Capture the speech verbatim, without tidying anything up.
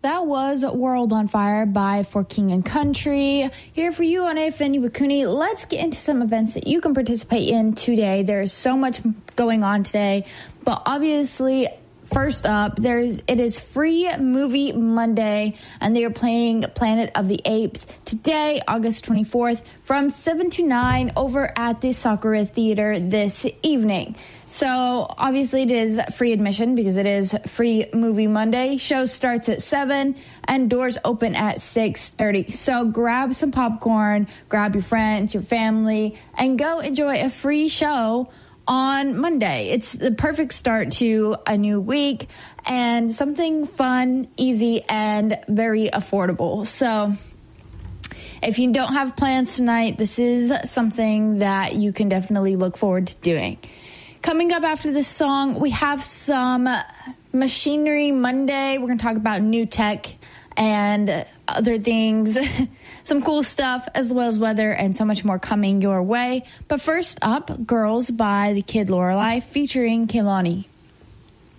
That was World on Fire by For King and Country. Here for you on A F N Iwakuni. Let's get into some events that you can participate in today. There's so much going on today, but obviously, first up, there's it is Free Movie Monday, and they are playing Planet of the Apes today, August twenty-fourth, from seven to nine over at the Sakura Theater this evening. So, obviously, it is free admission because it is Free Movie Monday. Show starts at seven and doors open at six thirty. So, grab some popcorn, grab your friends, your family, and go enjoy a free show on Monday. It's the perfect start to a new week and something fun, easy, and very affordable. So, if you don't have plans tonight, this is something that you can definitely look forward to doing. Coming up after this song, we have some Machinery Monday. We're going to talk about new tech and other things, some cool stuff, as well as weather and so much more coming your way. But first up, Girls by the Kid Lorelei featuring Kehlani.